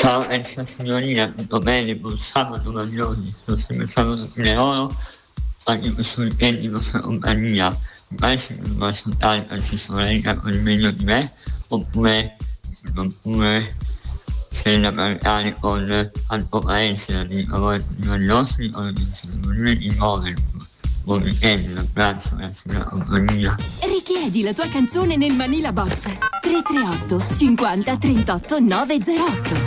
Ciao, ecco signorina, tutto bene? Buon sabato, Maglioni. Sono sempre stato Leolo, anche questo weekend di vostra compagnia. Mi pare che devo ascoltare anche sorella con il meglio di me, oppure se da parlare con Alto Paese, di favore di Magliossi, o di muovermi. Buon weekend, un abbraccio, grazie per la compagnia. Richiedi la tua canzone nel Manila Box 338 50 38 908.